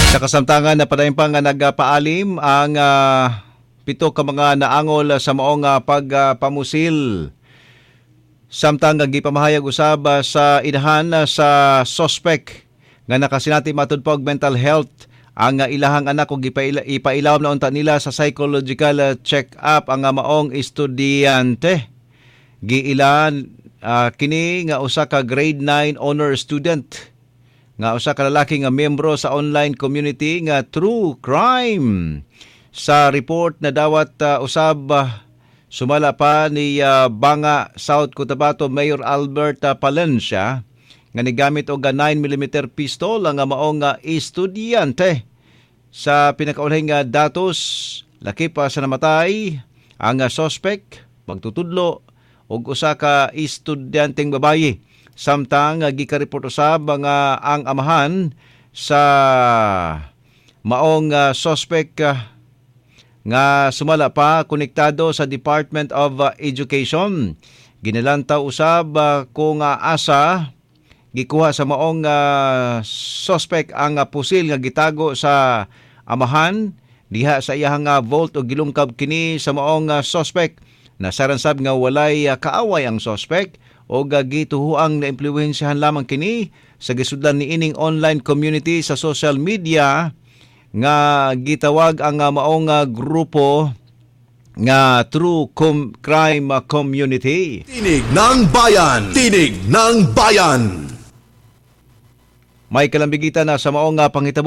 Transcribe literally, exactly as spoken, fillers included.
Sa kasamtangan na padayon pa nga nagpaalim ang uh, pito ka mga naangol sa maong uh, pagpamusil. Uh, Samtang nga gipamahayag usab uh, sa inahan uh, sa suspect nga nakasinati matud pa og mental health ang uh, ilahang anak ug ipaila, ipailawom na unta nila sa psychological uh, check-up ang uh, maong estudyante. Giilan uh, kini nga usa ka grade nine honor student nga usa ka lalaki nga miyembro sa online community nga True Crime. Sa report na dawat uh, usab uh, sumala pa ni uh, Banga South Cotabato Mayor Albert uh, Palencia nga nigamit og nine millimeter pistol ang maong uh, estudyante. Sa pinakaunahing uh, datos, laki pa sa namatay ang uh, suspect pagtutudlo og usa ka estudyanteng babaye. Samtang uh, gikareport usab nga uh, ang amahan sa maong uh, suspect uh, nga sumala pa konektado sa Department of uh, Education. Ginalantaw usab uh, kung uh, asa gikuha sa maong uh, suspect ang uh, pusil nga gitago sa amahan diha sa iyang uh, vault o gilungkab kini sa maong uh, suspect. Nasaransab nga walay uh, kaaway ang suspect o gagituhuang na impluwensyahan lamang kini sa gisudlan ni ining online community sa social media nga gitawag ang uh, maong uh, grupo nga True Com- Crime uh, Community. Tinig ng Bayan! Tinig ng Bayan! May kalambigitan na sa maong uh, panghitabo